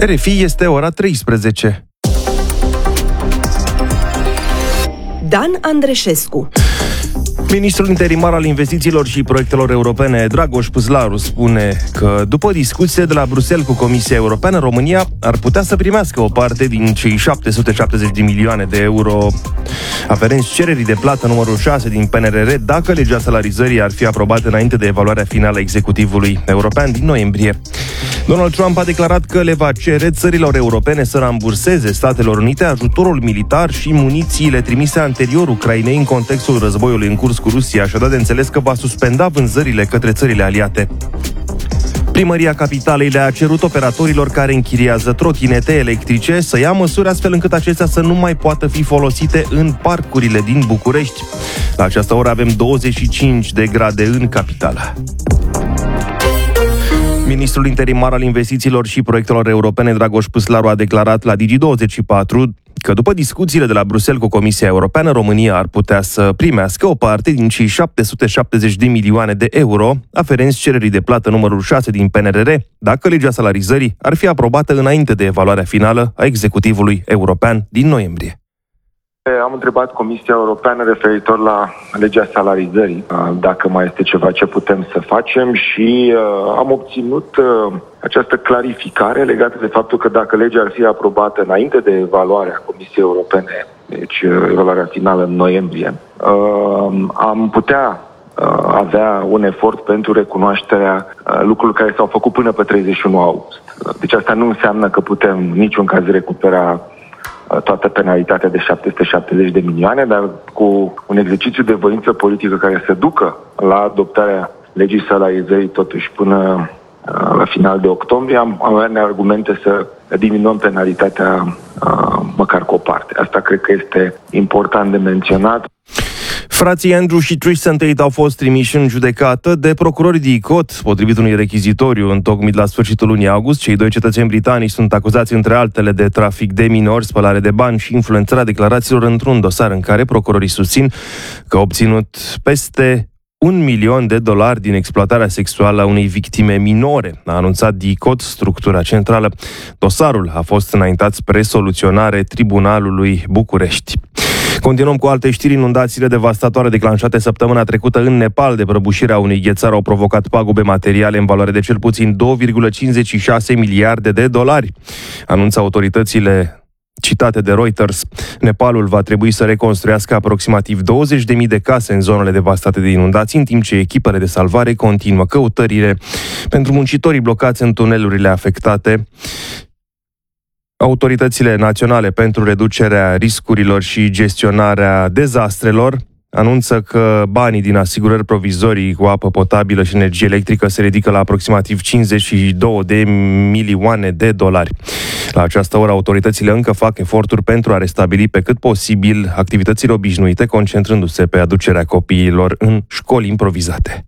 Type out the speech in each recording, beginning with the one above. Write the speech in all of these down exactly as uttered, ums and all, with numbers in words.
R F I, este ora treisprezece. Dan Andreșescu. Ministrul interimar al investițiilor și proiectelor europene, Dragoș Păslaru, spune că după discuție de la Bruxelles cu Comisia Europeană, România ar putea să primească o parte din cei șapte sute șaptezeci de milioane de euro aferenți cererii de plată numărul șase din P N R R, dacă legea salarizării ar fi aprobată înainte de evaluarea finală a executivului european din noiembrie. Donald Trump a declarat că le va cere țărilor europene să ramburseze Statelor Unite ajutorul militar și munițiile trimise anterior Ucrainei în contextul războiului în curs cu Rusia și a dat de înțeles că va suspenda vânzările către țările aliate. Primăria Capitalei le-a cerut operatorilor care închiriază trotinete electrice să ia măsuri astfel încât acestea să nu mai poată fi folosite în parcurile din București. La această oră avem douăzeci și cinci de grade în capitală. Ministrul interimar al investițiilor și proiectelor europene, Dragoș Păslaru, a declarat la Digi douăzeci și patru că după discuțiile de la Bruxelles cu Comisia Europeană, România ar putea să primească o parte din cei șapte sute șaptezeci de milioane de euro aferenți cererii de plată numărul șase din P N R R, dacă legea salarizării ar fi aprobată înainte de evaluarea finală a executivului european din noiembrie. Am întrebat Comisia Europeană referitor la legea salarizării, dacă mai este ceva ce putem să facem, și uh, am obținut uh, această clarificare legată de faptul că dacă legea ar fi aprobată înainte de evaluarea Comisiei Europene, deci uh, evaluarea finală în noiembrie, uh, am putea uh, avea un efort pentru recunoașterea uh, lucrurilor care s-au făcut până pe treizeci și unu august. Deci asta nu înseamnă că putem în niciun caz recupera toată penalitatea de șapte sute șaptezeci de milioane, dar cu un exercițiu de voință politică care să ducă la adoptarea legii salarizării totuși până la final de octombrie, am avea argumente să diminuăm penalitatea măcar cu o parte. Asta cred că este important de menționat. Frații Andrew și Tristan Tate au fost trimiși în judecată de procurorii de I C O T, potrivit unui rechizitoriu întocmit la sfârșitul lunii august. Cei doi cetățeni britanici sunt acuzați, între altele, de trafic de minori, spălare de bani și influențarea declarațiilor într-un dosar în care procurorii susțin că au obținut peste un milion de dolari din exploatarea sexuală a unei victime minore, a anunțat D I C O T, structura centrală. Dosarul a fost înaintat spre soluționare Tribunalului București. Continuăm cu alte știri. Inundațiile devastatoare declanșate săptămâna trecută în Nepal de prăbușirea unui ghețar au provocat pagube materiale în valoare de cel puțin doi virgulă cincizeci și șase miliarde de dolari, anunță autoritățile citate de Reuters. Nepalul va trebui să reconstruiască aproximativ douăzeci de mii de case în zonele devastate de inundații, în timp ce echipele de salvare continuă căutările pentru muncitorii blocați în tunelurile afectate. Autoritățile naționale pentru reducerea riscurilor și gestionarea dezastrelor anunță că banii din asigurări provizorii cu apă potabilă și energie electrică se ridică la aproximativ cincizeci și două de milioane de dolari. La această oră, autoritățile încă fac eforturi pentru a restabili pe cât posibil activitățile obișnuite, concentrându-se pe aducerea copiilor în școli improvizate.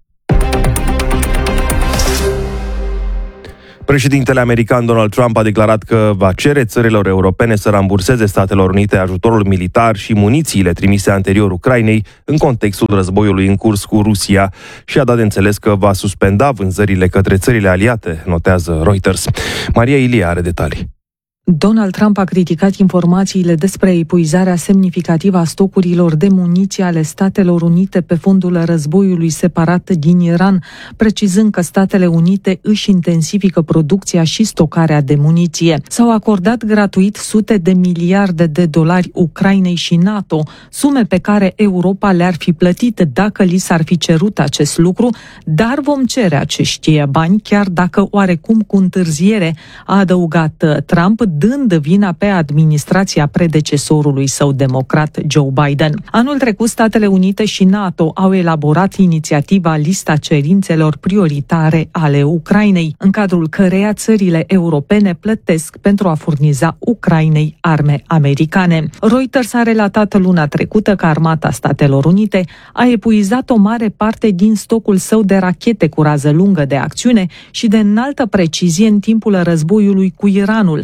Președintele american Donald Trump a declarat că va cere țărilor europene să ramburseze Statelor Unite ajutorul militar și munițiile trimise anterior Ucrainei în contextul războiului în curs cu Rusia și a dat de înțeles că va suspenda vânzările către țările aliate, notează Reuters. Maria Ilie are detalii. Donald Trump a criticat informațiile despre epuizarea semnificativă a stocurilor de muniție ale Statelor Unite pe fondul războiului separat din Iran, precizând că Statele Unite își intensifică producția și stocarea de muniție. S-au acordat gratuit sute de miliarde de dolari Ucrainei și NATO, sume pe care Europa le-ar fi plătit dacă li s-ar fi cerut acest lucru, dar vom cere acești bani, chiar dacă oarecum cu întârziere, a adăugat Trump, dând vina pe administrația predecesorului său democrat Joe Biden. Anul trecut, Statele Unite și NATO au elaborat inițiativa Lista cerințelor prioritare ale Ucrainei, în cadrul căreia țările europene plătesc pentru a furniza Ucrainei arme americane. Reuters a relatat luna trecută că Armata Statelor Unite a epuizat o mare parte din stocul său de rachete cu rază lungă de acțiune și de înaltă precizie în timpul războiului cu Iranul, ceea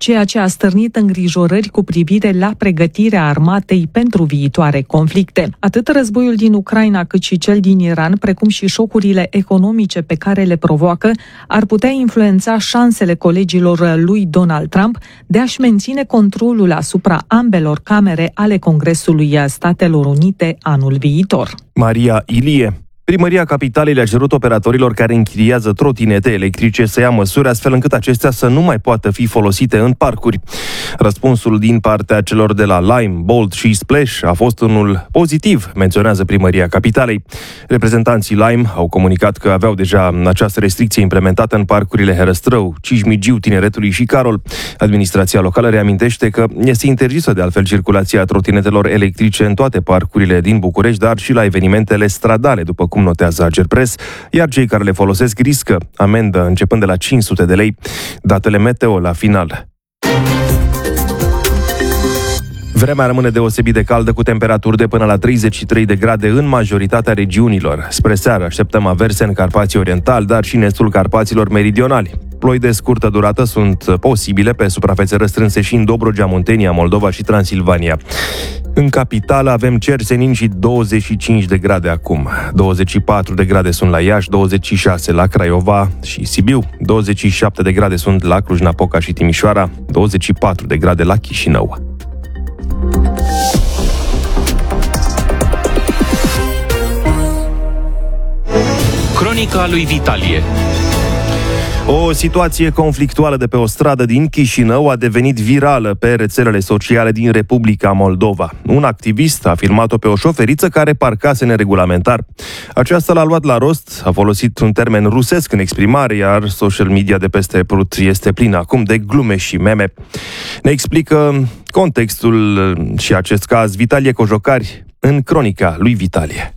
ceea ce a stârnit îngrijorări cu privire la pregătirea armatei pentru viitoare conflicte. Atât războiul din Ucraina cât și cel din Iran, precum și șocurile economice pe care le provoacă, ar putea influența șansele colegilor lui Donald Trump de a-și menține controlul asupra ambelor camere ale Congresului Statelor Unite anul viitor. Maria Ilie. Primăria Capitalei le-a cerut operatorilor care închiriază trotinete electrice să ia măsuri astfel încât acestea să nu mai poată fi folosite în parcuri. Răspunsul din partea celor de la Lime, Bolt și Splash a fost unul pozitiv, menționează Primăria Capitalei. Reprezentanții Lime au comunicat că aveau deja această restricție implementată în parcurile Herăstrău, Cismigiu, Tineretului și Carol. Administrația locală reamintește că este interzisă de altfel circulația trotinetelor electrice în toate parcurile din București, dar și la evenimentele stradale, după cum notează Agerpres, iar cei care le folosesc riscă amendă începând de la cinci sute de lei. Datele meteo la final. Vremea rămâne deosebit de caldă, cu temperaturi de până la treizeci și trei de grade în majoritatea regiunilor. Spre seară așteptăm averse în Carpații Orientali, dar și în estul Carpaților Meridionali. Ploi de scurtă durată sunt posibile pe suprafețe răstrânse și în Dobrogea, Muntenia, Moldova și Transilvania. În capitală avem cer senin și douăzeci și cinci de grade acum. douăzeci și patru de grade sunt la Iași, douăzeci și șase la Craiova și Sibiu, douăzeci și șapte de grade sunt la Cluj-Napoca și Timișoara, douăzeci și patru de grade la Chișinău. Cronica lui Vitalie. O situație conflictuală de pe o stradă din Chișinău a devenit virală pe rețelele sociale din Republica Moldova. Un activist a filmat-o pe o șoferiță care parcase neregulamentar. Aceasta l-a luat la rost, a folosit un termen rusesc în exprimare, iar social media de peste Prut este plină acum de glume și meme. Ne explică contextul și acest caz Vitalie Cojocari în cronica lui Vitalie.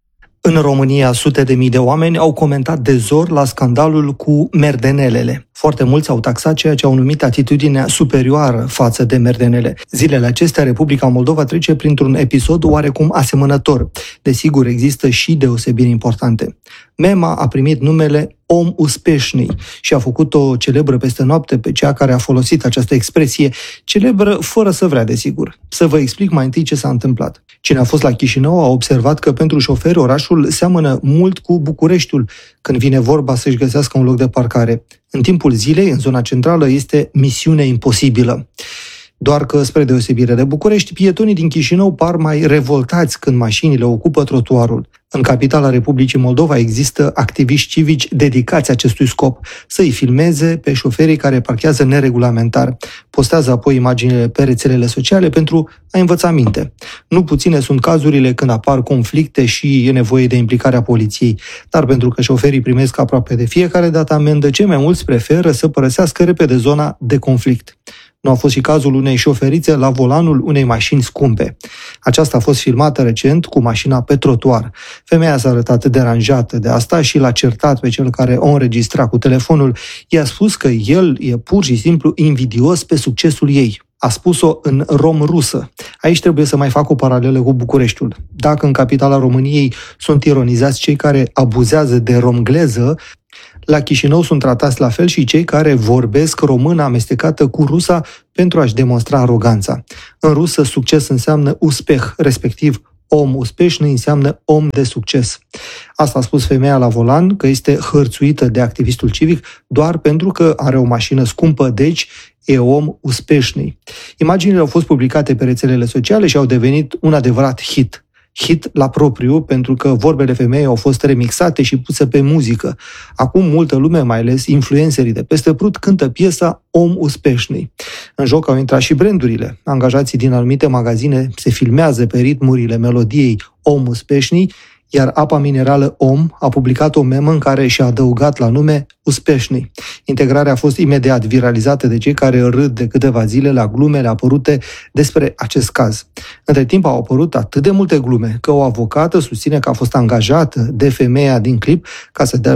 În România, sute de mii de oameni au comentat de zor la scandalul cu merdenelele. Foarte mulți au taxat ceea ce au numit atitudinea superioară față de merdenele. Zilele acestea, Republica Moldova trece printr-un episod oarecum asemănător. Desigur, există și deosebiri importante. Mema a primit numele Om Uspeșnii și a făcut-o celebră peste noapte pe cea care a folosit această expresie, celebră fără să vrea, desigur. Să vă explic mai întâi ce s-a întâmplat. Cine a fost la Chișinău a observat că pentru șoferi orașul seamănă mult cu Bucureștiul când vine vorba să-și găsească un loc de parcare. În timpul zilei, în zona centrală, este misiune imposibilă. Doar că, spre deosebire de București, pietonii din Chișinău par mai revoltați când mașinile ocupă trotuarul. În capitala Republicii Moldova există activiști civici dedicați acestui scop, să-i filmeze pe șoferii care parchează neregulamentar. Postează apoi imaginile pe rețelele sociale pentru a învăța minte. Nu puține sunt cazurile când apar conflicte și e nevoie de implicarea poliției, dar pentru că șoferii primesc aproape de fiecare dată amendă, cei mai mulți preferă să părăsească repede zona de conflict. Nu a fost și cazul unei șoferițe la volanul unei mașini scumpe. Aceasta a fost filmată recent cu mașina pe trotuar. Femeia s-a arătat deranjată de asta și l-a certat pe cel care o înregistra cu telefonul. I-a spus că el e pur și simplu invidios pe succesul ei. A spus-o în rom-rusă. Aici trebuie să mai fac o paralelă cu Bucureștiul. Dacă în capitala României sunt ironizați cei care abuzează de romgleză, la Chișinău sunt tratați la fel și cei care vorbesc română amestecată cu rusa pentru a-și demonstra aroganța. În rusă, succes înseamnă uspeh, respectiv om uspešný înseamnă om de succes. Asta a spus femeia la volan, că este hărțuită de activistul civic doar pentru că are o mașină scumpă, deci e om uspešný. Imaginile au fost publicate pe rețelele sociale și au devenit un adevărat hit. Hit la propriu, pentru că vorbele femeii au fost remixate și puse pe muzică. Acum multă lume, mai ales influencerii de peste Prut, cântă piesa Om Uspešný. În joc au intrat și brandurile. Angajații din anumite magazine se filmează pe ritmurile melodiei Om Uspešný, iar apa minerală Om a publicat o memă în care și-a adăugat la nume Uspešný. Integrarea a fost imediat viralizată de cei care râd de câteva zile la glumele apărute despre acest caz. Între timp au apărut atât de multe glume că o avocată susține că a fost angajată de femeia din clip ca să dea jos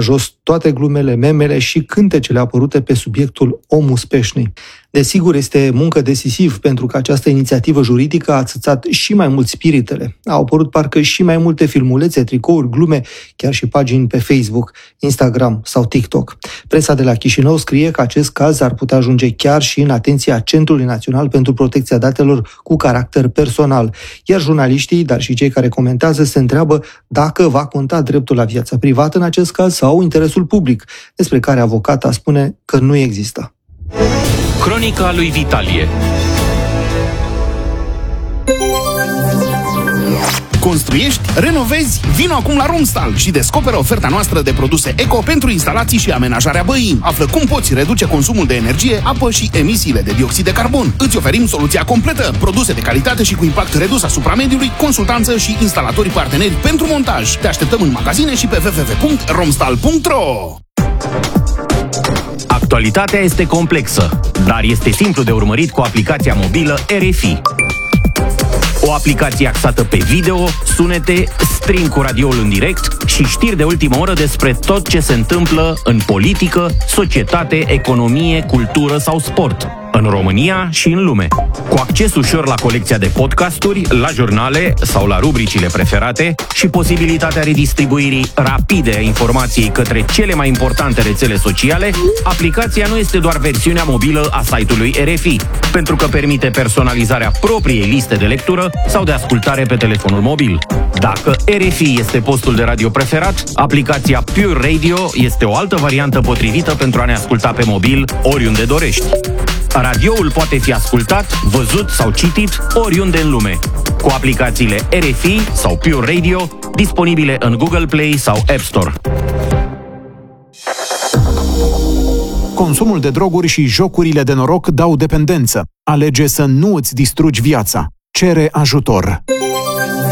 toate glumele, memele și cântecele apărute pe subiectul omul speșnei. Desigur, este muncă decisiv pentru că această inițiativă juridică a țățat și mai mult spiritele. Au apărut parcă și mai multe filmulețe, tricouri, glume, chiar și pagini pe Facebook, Instagram sau TikTok. Presa de la Chișinău scrie că acest caz ar putea ajunge chiar și în atenția Centrului Național pentru Protecția Datelor cu caracter personal. Iar jurnaliștii, dar și cei care comentează, se întreabă dacă va conta dreptul la viața privată în acest caz sau interesul public, despre care avocata spune că nu există. Cronica lui Vitalie. Construiești? Renovezi? Vino acum la Romstal și descoperă oferta noastră de produse eco pentru instalații și amenajarea băii. Află cum poți reduce consumul de energie, apă și emisiile de dioxid de carbon. Îți oferim soluția completă, produse de calitate și cu impact redus asupra mediului, consultanță și instalatori parteneri pentru montaj. Te așteptăm în magazine și pe w w w punct romstal punct r o. Actualitatea este complexă, dar este simplu de urmărit cu aplicația mobilă R F I. O aplicație axată pe video, sunete, stream cu radioul în direct și știri de ultimă oră despre tot ce se întâmplă în politică, societate, economie, cultură sau sport, în România și în lume. Cu acces ușor la colecția de podcasturi, la jurnale sau la rubricile preferate și posibilitatea redistribuirii rapide a informației către cele mai importante rețele sociale, aplicația nu este doar versiunea mobilă a site-ului R F I, pentru că permite personalizarea propriei liste de lectură sau de ascultare pe telefonul mobil. Dacă R F I este postul de radio preferat, aplicația Pure Radio este o altă variantă potrivită pentru a ne asculta pe mobil oriunde dorești. Radioul poate fi ascultat, văzut sau citit oriunde în lume, cu aplicațiile R F I sau Pure Radio, disponibile în Google Play sau App Store. Consumul de droguri și jocurile de noroc dau dependență. Alege să nu îți distrugi viața. Cere ajutor.